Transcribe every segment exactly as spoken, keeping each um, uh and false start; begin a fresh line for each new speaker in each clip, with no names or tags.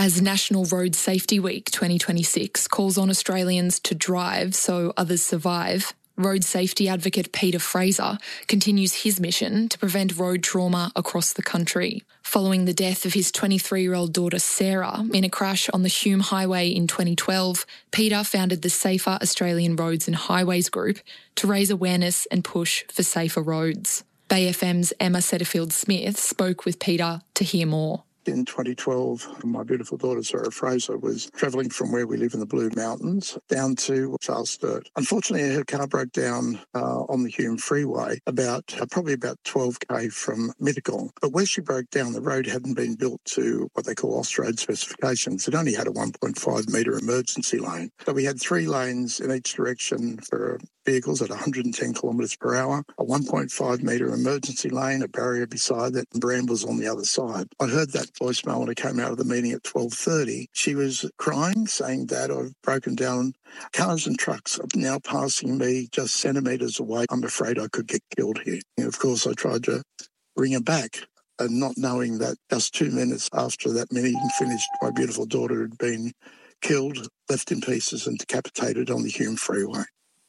As National Road Safety Week twenty twenty-six calls on Australians to drive so others survive, road safety advocate Peter Fraser continues his mission to prevent road trauma across the country. Following the death of his twenty-three-year-old daughter Sarah in a crash on the Hume Highway in twenty twelve, Peter founded the Safer Australian Roads and Highways Group to raise awareness and push for safer roads. Bay F M's Emma Setterfield-Smith spoke with Peter to hear more.
In twenty twelve, my beautiful daughter, Sarah Fraser, was travelling from where we live in the Blue Mountains down to Charles Sturt. Unfortunately, her car broke down uh, on the Hume Freeway, about uh, probably about twelve k from Mittagong. But where she broke down, the road hadn't been built to what they call off-road specifications. It only had a one point five metre emergency lane. So we had three lanes in each direction for vehicles at one hundred ten kilometres per hour, a one point five metre emergency lane, a barrier beside it, and brambles on the other side. I heard that voicemail when I came out of the meeting at twelve thirty. She was crying, saying, "Dad, I've broken down. Cars and trucks are now passing me just centimetres away. I'm afraid I could get killed here." And of course, I tried to bring her back, and not knowing that just two minutes after that meeting finished, my beautiful daughter had been killed, left in pieces and decapitated on the Hume Freeway.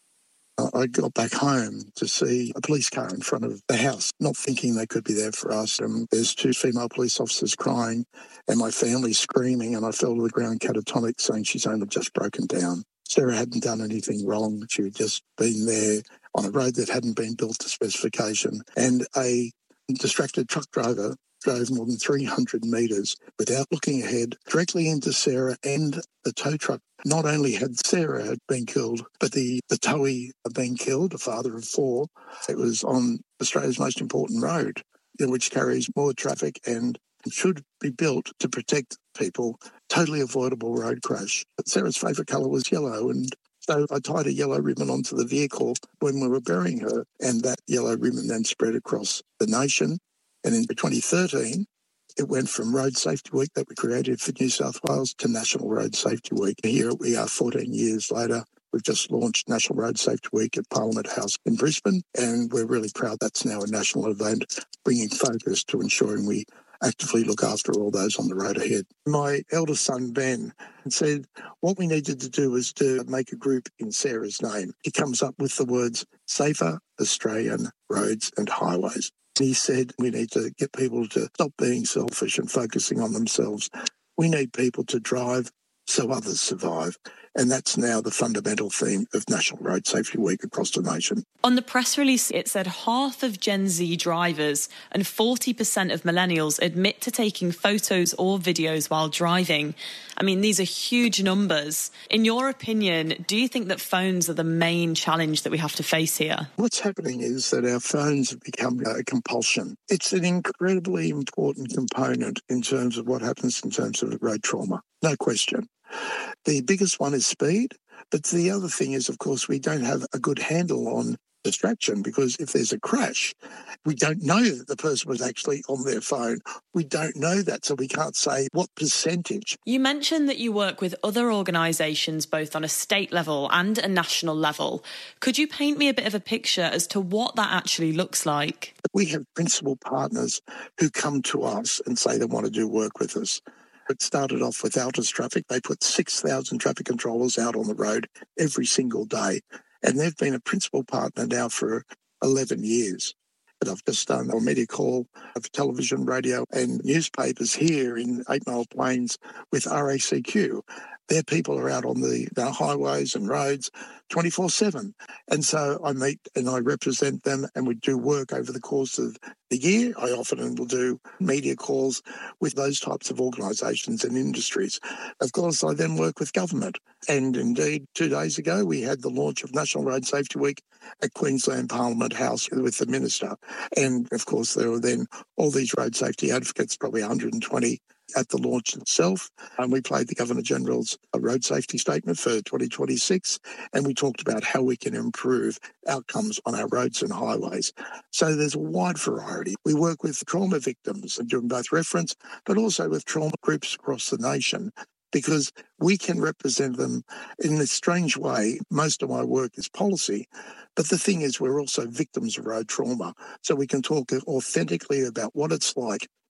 I got back home to see a police car in front of the house, not thinking they could be there for us. And there's two female police officers crying and my family screaming, and I fell to the ground catatonic, saying she's only just broken down. Sarah hadn't done anything wrong. She had just been there on a road that hadn't been built to specification. And a distracted truck driver drove more than three hundred metres without looking ahead, directly into Sarah and the tow truck. Not only had Sarah had been killed, but the, the towee had been killed, a father of four. It was on Australia's most important road, you know, which carries more traffic and should be built to protect people. Totally avoidable road crash. But Sarah's favourite colour was yellow, and so I tied a yellow ribbon onto the vehicle when we were burying her, and that yellow ribbon then spread across the nation. And in twenty thirteen, it went from Road Safety Week that we created for New South Wales to National Road Safety Week. Here we are fourteen years later. We've just launched National Road Safety Week at Parliament House in Brisbane, and we're really proud that's now a national event, bringing focus to ensuring we actively look after all those on the road ahead. My eldest son, Ben, said what we needed to do was to make a group in Sarah's name. He comes up with the words Safer Australian Roads and Highways. He said we need to get people to stop being selfish and focusing on themselves. We need people to drive so others survive. And that's now the fundamental theme of National Road Safety Week across the nation.
On the press release, it said half of Gen Z drivers and forty percent of millennials admit to taking photos or videos while driving. I mean, these are huge numbers. In your opinion, do you think that phones are the main challenge that we have to face here?
What's happening is that our phones have become a compulsion. It's an incredibly important component in terms of what happens in terms of road trauma. No question. The biggest one is speed, but the other thing is, of course, we don't have a good handle on distraction, because if there's a crash, we don't know that the person was actually on their phone. We don't know that, so we can't say what percentage.
You mentioned that you work with other organisations both on a state level and a national level. Could you paint me a bit of a picture as to what that actually looks like?
We have principal partners who come to us and say they want to do work with us. It started off with Altus Traffic. They put six thousand traffic controllers out on the road every single day. And they've been a principal partner now for eleven years. But I've just done a media call of television, radio and newspapers here in Eight Mile Plains with R A C Q. Their people are out on the, the highways and roads twenty-four seven. And so I meet and I represent them, and we do work over the course of the year. I often will do media calls with those types of organisations and industries. Of course, I then work with government. And indeed, two days ago, we had the launch of National Road Safety Week at Queensland Parliament House with the Minister. And of course, there were then all these road safety advocates, probably one hundred twenty at the launch itself. And we played the Governor-General's road safety statement for twenty twenty-six, and we talked about how we can improve outcomes on our roads and highways. So there's a wide variety. We work with trauma victims and doing both reference, but also with trauma groups across the nation, because we can represent them in this strange way. Most of my work is policy, but the thing is we're also victims of road trauma. So we can talk authentically about what it's like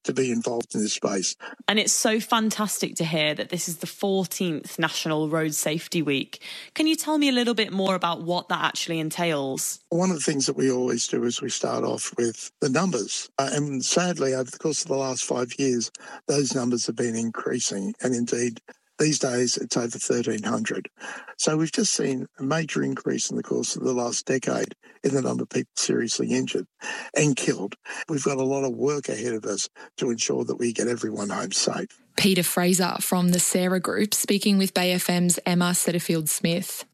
to be involved in this space.
And it's so fantastic to hear that this is the fourteenth National Road Safety Week. Can you tell me a little bit more about what that actually entails?
One of the things that we always do is we start off with the numbers. Uh, and sadly, over the course of the last five years, those numbers have been increasing. And indeed, these days, it's over thirteen hundred. So we've just seen a major increase in the course of the last decade in the number of people seriously injured and killed. We've got a lot of work ahead of us to ensure that we get everyone home safe.
Peter Fraser from the Sarah Group speaking with Bay F M's Emma Setterfield-Smith.